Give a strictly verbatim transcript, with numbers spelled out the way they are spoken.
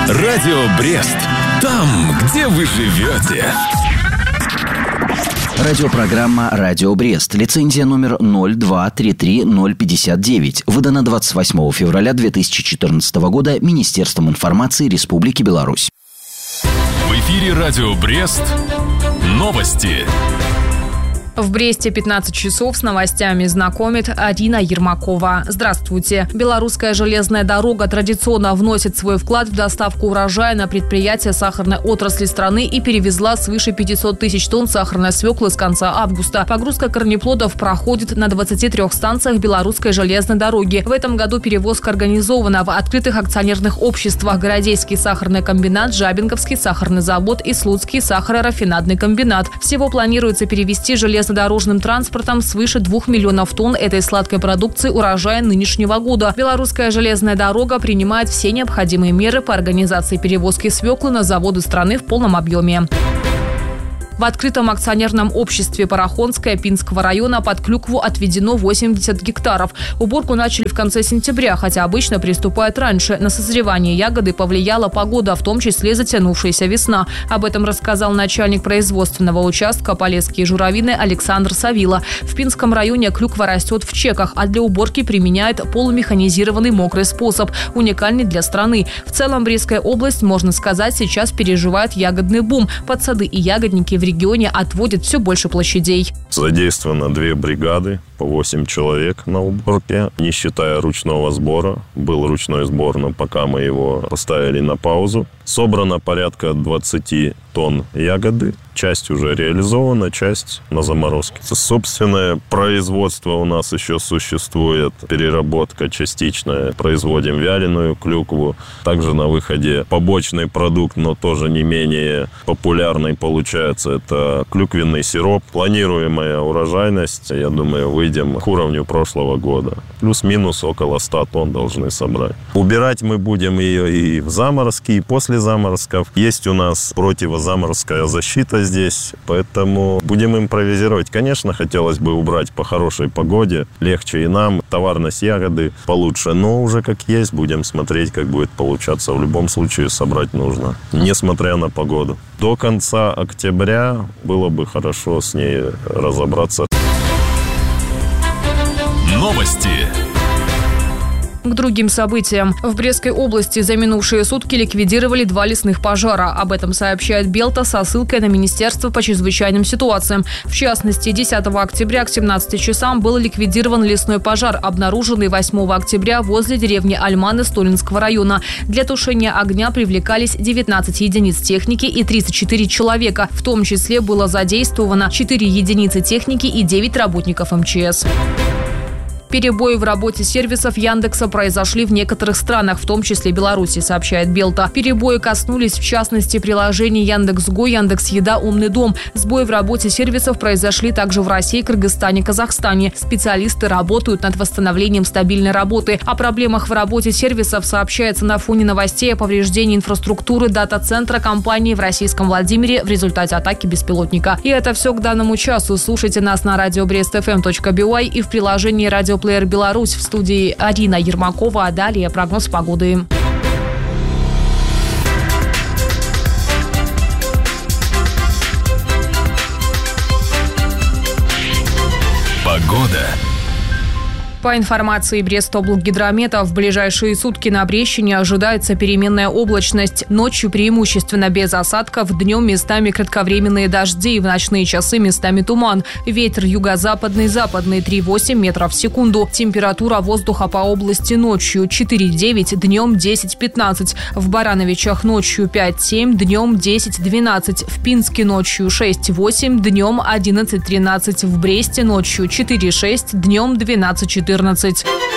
Радио Брест. Там, где вы живете. Радиопрограмма «Радио Брест». Лицензия номер ноль два три три ноль пятьдесят девять. Выдана двадцать восьмого февраля две тысячи четырнадцатого года Министерством информации Республики Беларусь. В эфире «Радио Брест». Новости. В Бресте пятнадцать часов с новостями знакомит Арина Ермакова. Здравствуйте. Белорусская железная дорога традиционно вносит свой вклад в доставку урожая на предприятия сахарной отрасли страны и перевезла свыше пятьсот тысяч тонн сахарной свеклы с конца августа. Погрузка корнеплодов проходит на двадцати трёх станциях Белорусской железной дороги. В этом году перевозка организована в открытых акционерных обществах: Городейский сахарный комбинат, Жабинковский сахарный завод и Слуцкий сахарорафинадный комбинат. Всего планируется перевезти железную дорожным транспортом свыше двух миллионов тонн этой сладкой продукции урожая нынешнего года. Белорусская железная дорога принимает все необходимые меры по организации перевозки свеклы на заводы страны в полном объеме. В открытом акционерном обществе Парахонское Пинского района под клюкву отведено восемьдесят гектаров. Уборку начали в конце сентября, хотя обычно приступают раньше. На созревание ягоды повлияла погода, в том числе затянувшаяся весна. Об этом рассказал начальник производственного участка Полесские журавины Александр Савила. В Пинском районе клюква растет в чеках, а для уборки применяют полумеханизированный мокрый способ, уникальный для страны. В целом Брестская область, можно сказать, сейчас переживает ягодный бум. Под сады и ягодники в В регионе отводят все больше площадей. Задействовано две бригады, по восемь человек на уборке, не считая ручного сбора. Был ручной сбор, но пока мы его поставили на паузу. Собрано порядка двадцати тонн ягоды. Часть уже реализована, часть на заморозке. Собственное производство у нас еще существует, переработка частичная. Производим вяленую клюкву. Также на выходе побочный продукт, но тоже не менее популярный получается, это клюквенный сироп. Планируемая урожайность, я думаю, выйдем к уровню прошлого года. Плюс-минус около ста тонн должны собрать. Убирать мы будем ее и в заморозке, и после заморозков. Есть у нас противозаморозкая защита здесь, поэтому будем импровизировать. Конечно, хотелось бы убрать по хорошей погоде, легче и нам, товарность ягоды получше, но уже как есть, будем смотреть, как будет получаться. В любом случае собрать нужно, несмотря на погоду. До конца октября было бы хорошо с ней разобраться. Новости. К другим событиям. В Брестской области за минувшие сутки ликвидировали два лесных пожара. Об этом сообщает Белта со ссылкой на Министерство по чрезвычайным ситуациям. В частности, десятого октября к семнадцати часам был ликвидирован лесной пожар, обнаруженный восьмого октября возле деревни Альманы Столинского района. Для тушения огня привлекались девятнадцать единиц техники и тридцать четыре человека. В том числе было задействовано четыре единицы техники и девять работников эм че эс. Перебои в работе сервисов Яндекса произошли в некоторых странах, в том числе Беларуси, сообщает Белта. Перебои коснулись, в частности, приложений Яндекс.Го, Яндекс.Еда, Умный дом. Сбои в работе сервисов произошли также в России, Кыргызстане, Казахстане. Специалисты работают над восстановлением стабильной работы. О проблемах в работе сервисов сообщается на фоне новостей о повреждении инфраструктуры дата-центра компании в российском Владимире в результате атаки беспилотника. И это все к данному часу. Слушайте нас на радио брест эф эм точка би уай и в приложении «Радио Плеер Беларусь». В студии Арина Ермакова, а далее прогноз погоды. Погода. По информации Брестоблгидромета, в ближайшие сутки на Брестщине ожидается переменная облачность. Ночью преимущественно без осадков, днем местами кратковременные дожди, в ночные часы местами туман. Ветер юго-западный, западный три целых восемь десятых метров в секунду. Температура воздуха по области ночью четыре целых девять десятых, днем десять целых пятнадцать сотых. В Барановичах ночью пять целых семь десятых, днем десять целых двенадцать сотых. В Пинске ночью шесть целых восемь десятых, днем одиннадцать целых тринадцать сотых. В Бресте ночью четыре целых шесть десятых, днем двенадцать целых четырнадцать сотых.